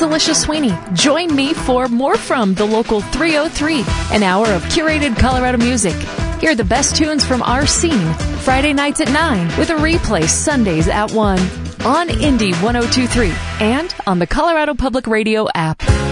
It's Alicia Sweeney. Join me for more from the local 303, an hour of curated Colorado music. Hear the best tunes from our scene Friday nights at 9 with a replay Sundays at 1 on Indie 102.3 and on the Colorado Public Radio app.